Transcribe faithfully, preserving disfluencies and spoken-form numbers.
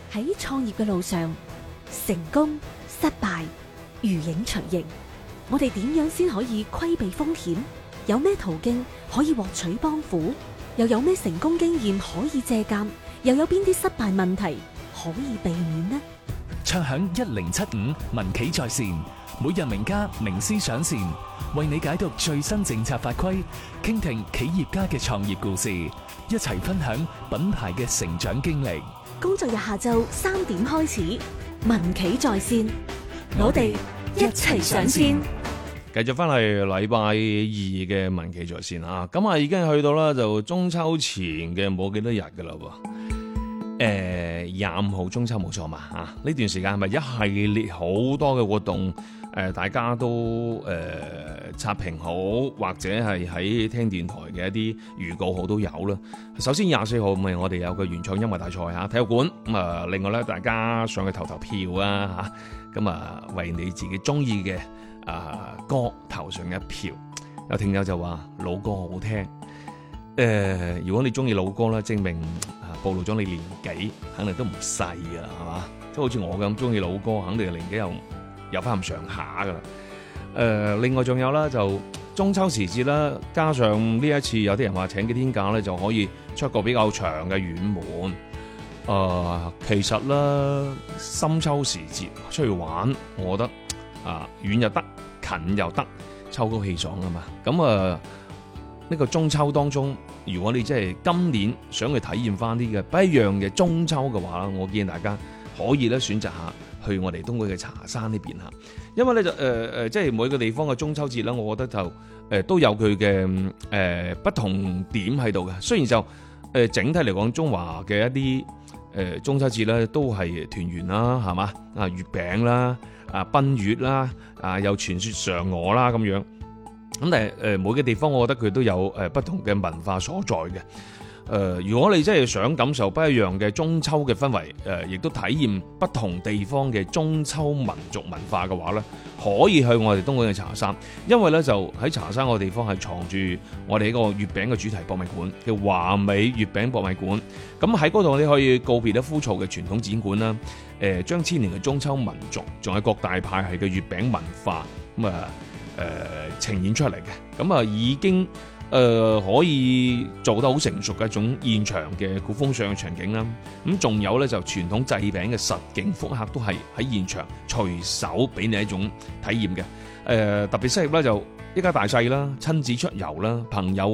喺創業嘅路上，成功失敗如影隨形，我哋點樣先可以規避風險？有咩途徑可以獲取幫扶？又有咩成功經驗可以借鑒？又有邊啲失敗問題可以避免呢？ 暢享一零七五民企在線，每日名家名師上線，為你解讀最新政策法規，傾聽企業家嘅創業故事，一齊分享品牌嘅成長經歷。 工作日下晝三點開始，民企在線，我哋一齊上線。 繼續翻嚟禮拜二嘅民企在線啊，咁啊已經去到啦，就中秋前嘅冇幾多日噶啦喎。誒廿五號中秋冇錯嘛啊！呢段時間係咪一系列好多嘅活動？誒、呃、大家都誒、呃、刷屏好，或者係喺聽電台嘅一啲預告好都有啦。首先廿四號咪我哋有個原創音樂大賽嚇，體育館咁啊。另外咧，大家上去投投票啊嚇，咁啊為你自己中意嘅啊歌投上一票。有聽友就話老歌好聽，誒、呃、如果你中意老歌咧，證明暴露咗你年紀，肯定都唔細噶啦，係嘛？即係好似我咁中意老歌，肯定年紀又有翻咁上下噶啦。誒、呃，另外仲有啦，就中秋時節啦，加上呢一次有啲人話請幾天假咧，就可以出個比較長嘅遠門。誒、呃，其實啦，深秋時節出去玩，我覺得啊，遠又得，近又得，秋高氣爽啊嘛。咁啊，呢個中秋當中，如果你真係今年想去體驗翻啲嘅不一樣嘅中秋嘅話啦，我建議大家可以咧選擇下去我哋東區嘅茶山呢邊嚇，因為咧就誒誒、呃，即係每個地方嘅中秋節咧，我覺得就誒、呃、都有佢嘅誒不同點喺度嘅。雖然就誒、呃、整體嚟講，中華嘅一啲誒、呃、中秋節咧都係團圓啦，係嘛啊月餅啦啊奔月啦啊有傳說嫦娥啦咁樣。咁但係誒每個地方，我覺得佢都有誒不同嘅文化所在嘅。誒、呃，如果你真係想感受不一樣嘅中秋嘅氛圍，誒、呃，亦都體驗不同地方嘅中秋民族文化嘅話咧，可以去我哋東莞嘅茶山，因為咧就喺茶山個地方係藏住我哋呢個月餅嘅主題博物館，叫華美月餅博物館。咁喺嗰度你可以告別得枯燥嘅傳統展館啦，誒、呃，將千年嘅中秋民族，仲有各大派系嘅月餅文化咁啊。誒、呃、呈現出嚟嘅，咁啊已經誒、呃、可以做得好成熟嘅一種現場嘅古風尚嘅場景啦。咁仲有咧就傳統製餅嘅實景復刻都係喺現場隨手俾你一種體驗嘅。誒、呃、特別適合咧就一家大細啦，親子出遊啦，朋友